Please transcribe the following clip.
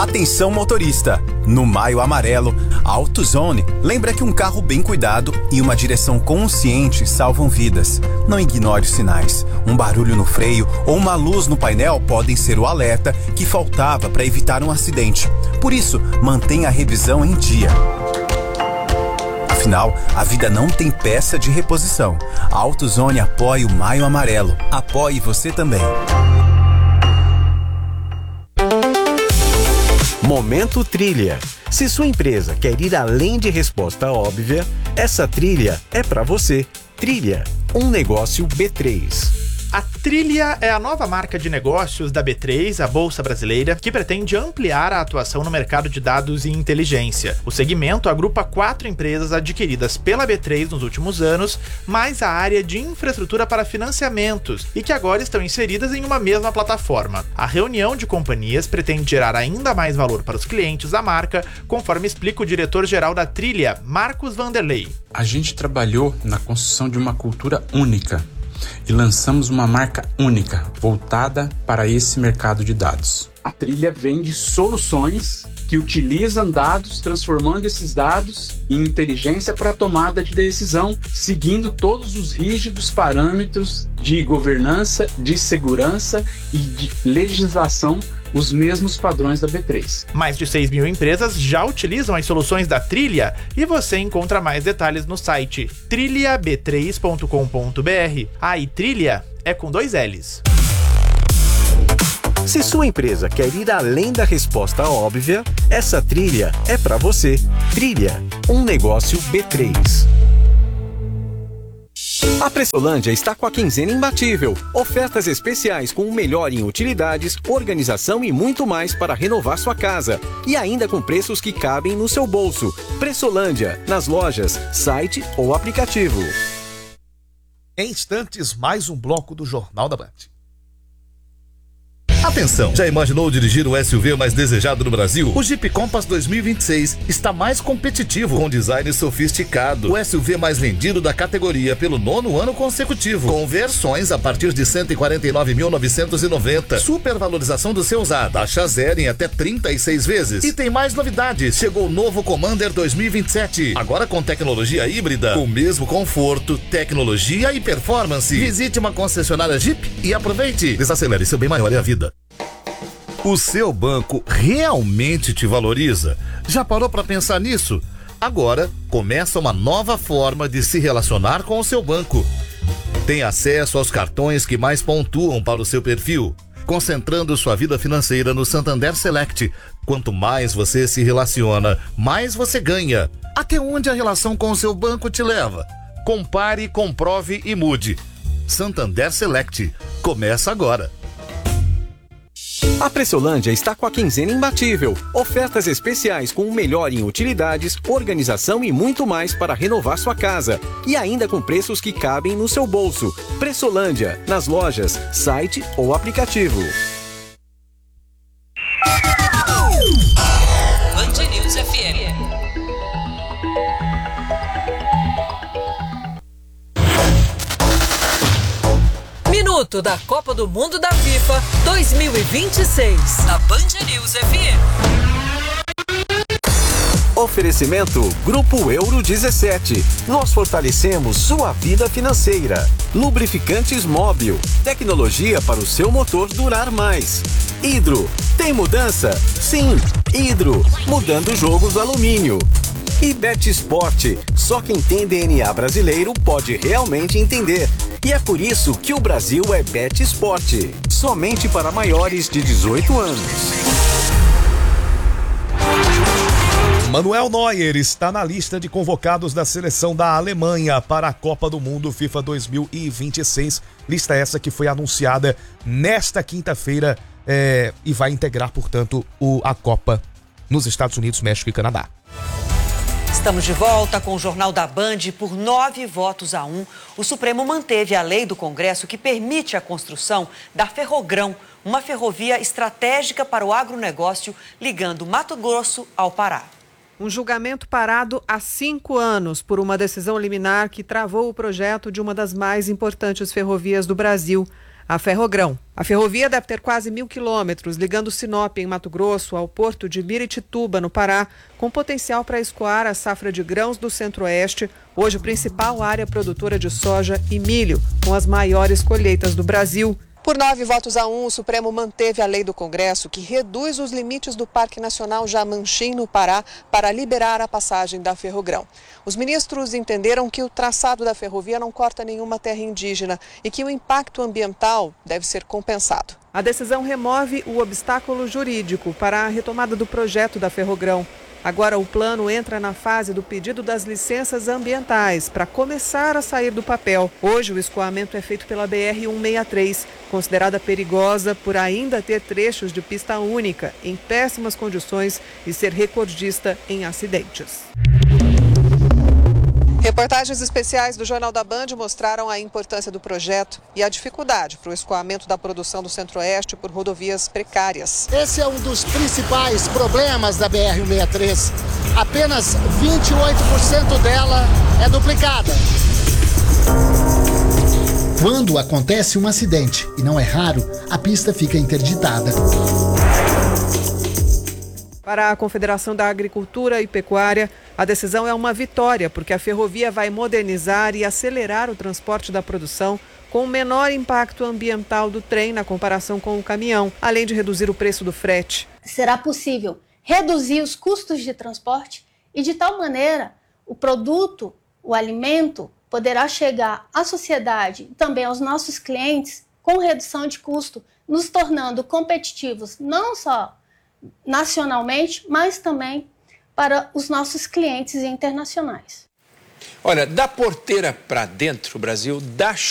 Atenção motorista, no Maio Amarelo, a AutoZone lembra que um carro bem cuidado e uma direção consciente salvam vidas. Não ignore os sinais. Um barulho no freio ou uma luz no painel podem ser o alerta que faltava para evitar um acidente. Por isso, mantenha a revisão em dia. Afinal, a vida não tem peça de reposição. A AutoZone apoia o Maio Amarelo. Apoie você também. Momento Trilha. Se sua empresa quer ir além de resposta óbvia, essa trilha é para você. Trilha, um negócio B3. A Trilha é a nova marca de negócios da B3, a Bolsa Brasileira, que pretende ampliar a atuação no mercado de dados e inteligência. O segmento agrupa 4 empresas adquiridas pela B3 nos últimos anos, mais a área de infraestrutura para financiamentos, e que agora estão inseridas em uma mesma plataforma. A reunião de companhias pretende gerar ainda mais valor para os clientes da marca, conforme explica o diretor-geral da Trilha, Marcos Vanderlei. A gente trabalhou na construção de uma cultura única e lançamos uma marca única, voltada para esse mercado de dados. A Trilha vende soluções que utilizam dados, transformando esses dados em inteligência para a tomada de decisão, seguindo todos os rígidos parâmetros de governança, de segurança e de legislação, os mesmos padrões da B3. Mais de 6 mil empresas já utilizam as soluções da Trilha e você encontra mais detalhes no site trilhab3.com.br. A Trilha é com 2 L's. Se sua empresa quer ir além da resposta óbvia, essa trilha é para você. Trilha, um negócio B3. A Pressolândia está com a quinzena imbatível. Ofertas especiais com o melhor em utilidades, organização e muito mais para renovar sua casa. E ainda com preços que cabem no seu bolso. Pressolândia, nas lojas, site ou aplicativo. Em instantes, mais um bloco do Jornal da Band. Atenção! Já imaginou dirigir o SUV mais desejado no Brasil? O Jeep Compass 2026 está mais competitivo, com design sofisticado. O SUV mais vendido da categoria pelo 9º ano consecutivo, com versões a partir de R$ 149.990. Supervalorização do seu usado, taxa zero em até 36 vezes. E tem mais novidades. Chegou o novo Commander 2027, agora com tecnologia híbrida, com o mesmo conforto, tecnologia e performance. Visite uma concessionária Jeep e aproveite. Desacelere, seu bem maior é a vida. O seu banco realmente te valoriza? Já parou para pensar nisso? Agora começa uma nova forma de se relacionar com o seu banco. Tem acesso aos cartões que mais pontuam para o seu perfil, concentrando sua vida financeira no Santander Select. Quanto mais você se relaciona, mais você ganha. Até onde a relação com o seu banco te leva? Compare, comprove e mude. Santander Select. Começa agora. A Pressolândia está com a quinzena imbatível. Ofertas especiais com o melhor em utilidades, organização e muito mais para renovar sua casa. E ainda com preços que cabem no seu bolso. Pressolândia, nas lojas, site ou aplicativo. Band News FM. Minuto da Copa do Mundo da FIFA 2026 na Band News FM. Oferecimento Grupo Euro 17. Nós fortalecemos sua vida financeira. Lubrificantes Móbil. Tecnologia para o seu motor durar mais. Hidro. Tem mudança? Sim. Hidro. Mudando jogos do alumínio. E BetSport. Só quem tem DNA brasileiro pode realmente entender. E é por isso que o Brasil é BetSport. Somente para maiores de 18 anos. Manuel Neuer está na lista de convocados da seleção da Alemanha para a Copa do Mundo FIFA 2026. Lista essa que foi anunciada nesta quinta-feira e vai integrar, portanto, a Copa nos Estados Unidos, México e Canadá. Estamos de volta com o Jornal da Band. Por 9-1, o Supremo manteve a lei do Congresso que permite a construção da Ferrogrão, uma ferrovia estratégica para o agronegócio ligando Mato Grosso ao Pará. Um julgamento parado há 5 anos por uma decisão liminar que travou o projeto de uma das mais importantes ferrovias do Brasil. a Ferrogrão. A ferrovia deve ter quase 1.000 quilômetros, ligando Sinop, em Mato Grosso, ao porto de Miritituba, no Pará, com potencial para escoar a safra de grãos do Centro-Oeste, hoje principal área produtora de soja e milho, com as maiores colheitas do Brasil. Por 9-1, o Supremo manteve a lei do Congresso que reduz os limites do Parque Nacional Jamanchim, no Pará, para liberar a passagem da Ferrogrão. Os ministros entenderam que o traçado da ferrovia não corta nenhuma terra indígena e que o impacto ambiental deve ser compensado. A decisão remove o obstáculo jurídico para a retomada do projeto da Ferrogrão. Agora o plano entra na fase do pedido das licenças ambientais para começar a sair do papel. Hoje o escoamento é feito pela BR-163, considerada perigosa por ainda ter trechos de pista única, em péssimas condições e ser recordista em acidentes. Reportagens especiais do Jornal da Band mostraram a importância do projeto e a dificuldade para o escoamento da produção do Centro-Oeste por rodovias precárias. Esse é um dos principais problemas da BR-163. Apenas 28% dela é duplicada. Quando acontece um acidente, e não é raro, a pista fica interditada. Para a Confederação da Agricultura e Pecuária, a decisão é uma vitória, porque a ferrovia vai modernizar e acelerar o transporte da produção com o menor impacto ambiental do trem na comparação com o caminhão, além de reduzir o preço do frete. Será possível reduzir os custos de transporte e, de tal maneira, o produto, o alimento, poderá chegar à sociedade e também aos nossos clientes com redução de custo, nos tornando competitivos não só nacionalmente, mas também para os nossos clientes internacionais. Olha, da porteira para dentro, o Brasil dá